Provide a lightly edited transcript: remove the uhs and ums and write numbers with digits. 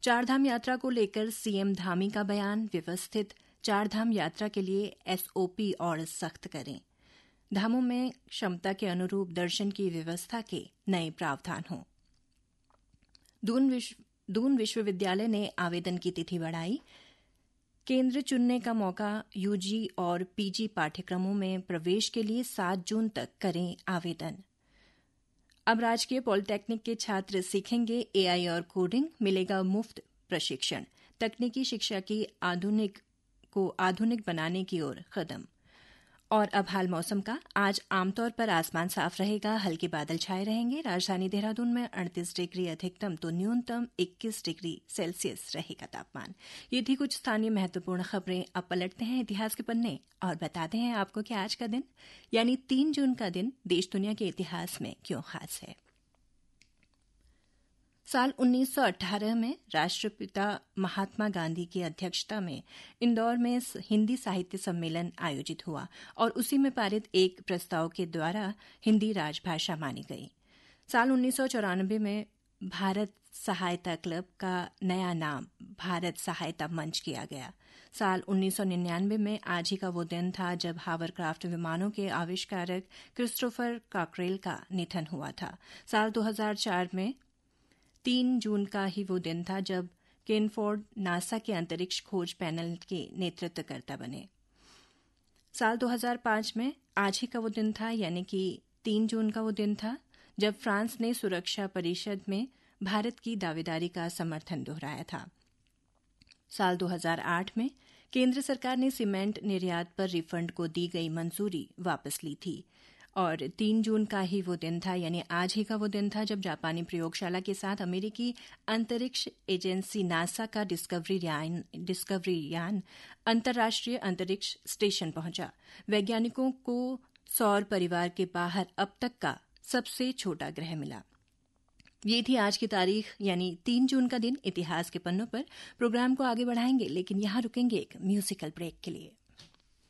चारधाम यात्रा को लेकर सीएम धामी का बयान, व्यवस्थित चारधाम यात्रा के लिए एसओपी और सख्त करें। धामों में क्षमता के अनुरूप दर्शन की व्यवस्था के नए प्रावधान हों। दून विश्वविद्यालय ने आवेदन की तिथि बढ़ाई। केंद्र चुनने का मौका, यूजी और पीजी पाठ्यक्रमों में प्रवेश के लिए 7 जून तक करें आवेदन। अब राजकीय पॉलिटेक्निक के छात्र सीखेंगे एआई और कोडिंग, मिलेगा मुफ्त प्रशिक्षण। तकनीकी शिक्षा की आधुनिक बनाने की ओर कदम। और अब हाल मौसम का। आज आमतौर पर आसमान साफ रहेगा, हल्के बादल छाए रहेंगे। राजधानी देहरादून में 38 डिग्री अधिकतम तो न्यूनतम 21 डिग्री सेल्सियस रहेगा तापमान। ये थी कुछ स्थानीय महत्वपूर्ण खबरें। अब पलटते हैं इतिहास के पन्ने और बताते हैं आपको कि आज का दिन यानी 3 जून का दिन देश दुनिया के इतिहास में क्यों खास है। साल 1918 में राष्ट्रपिता महात्मा गांधी की अध्यक्षता में इंदौर में हिंदी साहित्य सम्मेलन आयोजित हुआ और उसी में पारित एक प्रस्ताव के द्वारा हिंदी राजभाषा मानी गई। साल 1994 में भारत सहायता क्लब का नया नाम भारत सहायता मंच किया गया। साल 1999 में आज ही का वो दिन था जब हावरक्राफ्ट विमानों के आविष्कारक क्रिस्टोफर कॉकरेल का निधन हुआ था। साल 2004 में 3 जून का ही वो दिन था जब केन फोर्ड नासा के अंतरिक्ष खोज पैनल के नेतृत्वकर्ता बने। साल 2005 में आज ही का वो दिन था यानी कि 3 जून का वो दिन था जब फ्रांस ने सुरक्षा परिषद में भारत की दावेदारी का समर्थन दोहराया था। साल 2008 में केंद्र सरकार ने सीमेंट निर्यात पर रिफंड को दी गई मंजूरी वापस ली थी और 3 जून का ही वो दिन था यानी आज ही का वो दिन था जब जापानी प्रयोगशाला के साथ अमेरिकी अंतरिक्ष एजेंसी नासा का डिस्कवरी यान अंतर्राष्ट्रीय अंतरिक्ष स्टेशन पहुंचा। वैज्ञानिकों को सौर परिवार के बाहर अब तक का सबसे छोटा ग्रह मिला। ये थी आज की तारीख यानी 3 जून का दिन इतिहास के पन्नों पर। प्रोग्राम को आगे बढ़ाएंगे लेकिन यहां रुकेंगे एक म्यूजिकल ब्रेक के लिए।